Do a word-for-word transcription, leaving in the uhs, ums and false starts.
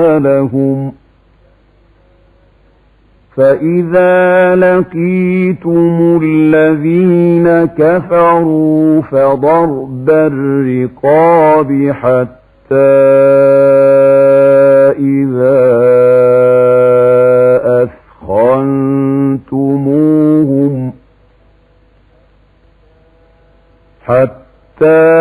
لهم فإذا لقيتم الذين كفروا فضرب الرقاب حتى إذا أثخنتموهم حتى